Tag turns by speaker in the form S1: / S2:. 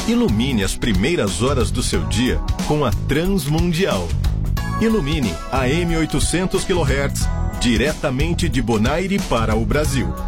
S1: Ilumine as primeiras horas do seu dia com a Transmundial. Ilumine a AM 800 kHz, diretamente de Bonaire para o Brasil.